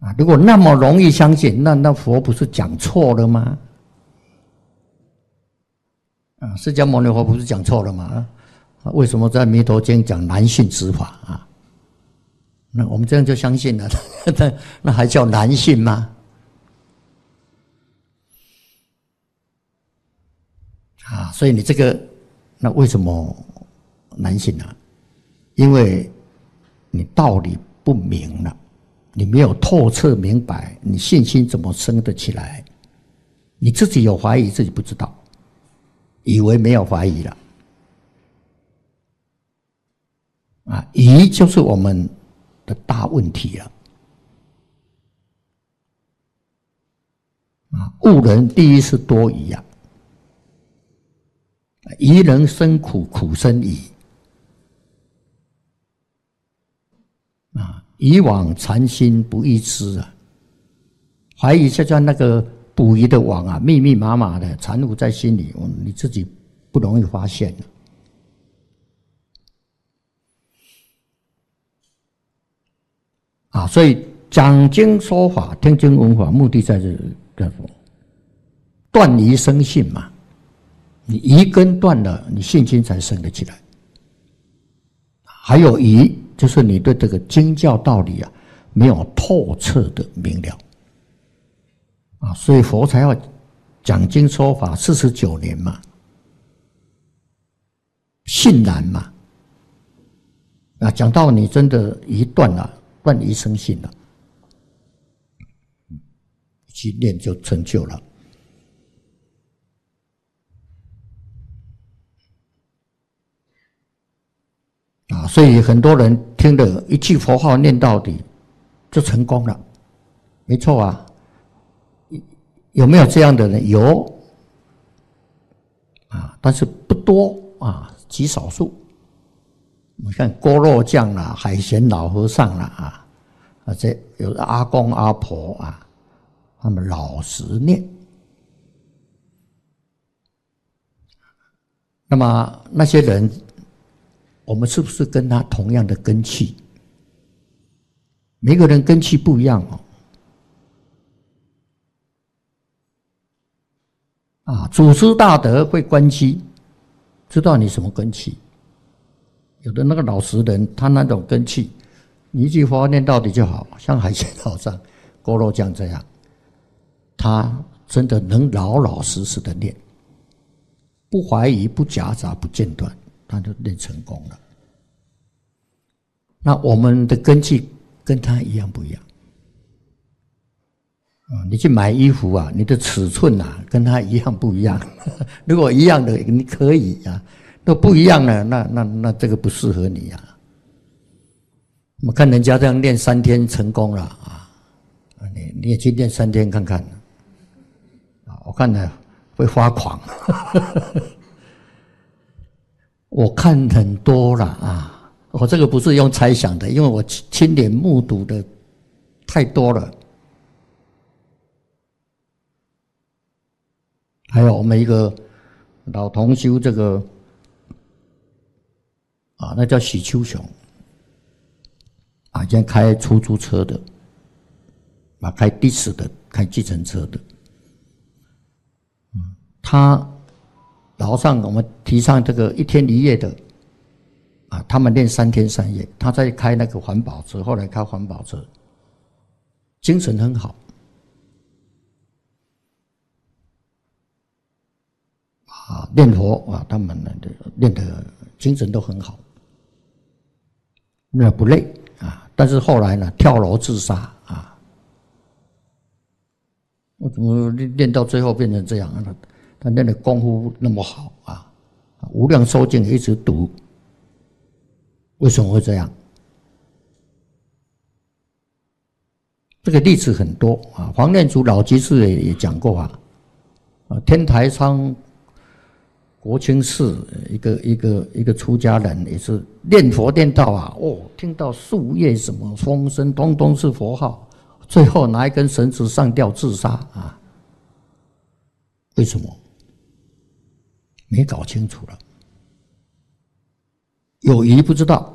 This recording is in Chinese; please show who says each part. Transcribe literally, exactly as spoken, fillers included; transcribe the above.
Speaker 1: 啊，如果那么容易相信，那那佛不是讲错了吗？啊，释迦牟尼佛不是讲错了吗？啊，为什么在《弥陀经》讲难信之法啊？那我们这样就相信了，那那还叫难信吗？啊，所以你这个，那为什么难信呢？因为你道理不明了，你没有透彻明白，你信心怎么生得起来？你自己有怀疑，自己不知道，以为没有怀疑了。啊，疑就是我们的大问题了。啊，误人第一是多疑啊，疑人生苦，苦生疑。啊，以往禅心不易知啊，怀疑就像那个捕鱼的网啊，密密麻麻的缠缚在心里，你自己不容易发现。啊，所以讲经说法、听经闻法，目的在这叫做断疑生信嘛。你疑根断了，你信心才生得起来。还有疑，就是你对这个经教道理啊没有透彻的明了啊，所以佛才要讲经说法四十九年嘛，信难嘛。啊，讲到你真的疑断了。断疑生信了，去念就成就了。啊，所以很多人听了一句佛号念到底，就成功了，没错啊。有没有这样的人？有，啊，但是不多啊，极少数。你看锅肉酱啦、海鲜老和尚啦啊，啊这有的阿公阿婆啊，他们老实念。那么那些人，我们是不是跟他同样的根器？每个人根器不一样哦。啊，祖师大德会观机，知道你什么根器。有的那个老实人，他那种根器，你一句佛念到底就好，像海鲜老上锅肉酱这样，他真的能老老实实的念，不怀疑、不夹杂、不间断，他就念成功了。那我们的根器跟他一样不一样？啊，你去买衣服啊，你的尺寸啊，跟他一样不一样？如果一样的，你可以啊。都不一样了，那那那这个不适合你啊！我看人家这样练三天成功了啊，你你也去练三天看看啊！我看了会发狂，我看很多了啊！我这个不是用猜想的，因为我亲眼目睹的太多了。还有我们一个老同修，这个。啊，那叫许秋雄，啊，现在开出租车的，啊，开的士的，开计程车的，嗯，他早上我们提倡这个一天一夜的，啊，他们练三天三夜，他在开那个环保车，后来开环保车，精神很好，啊，练佛啊，他们练的精神都很好。那不累啊，但是后来呢，跳楼自杀啊！我怎么练到最后变成这样？他练的功夫那么好啊，无量寿经一直读，为什么会这样？这个例子很多啊，黄念祖老居士也也讲过啊，啊，天台仓国清寺一个一个一个出家人也是念佛念到啊，哦，听到树叶什么风声，通通是佛号，最后拿一根绳子上吊自杀啊！为什么？没搞清楚了，有疑不知道，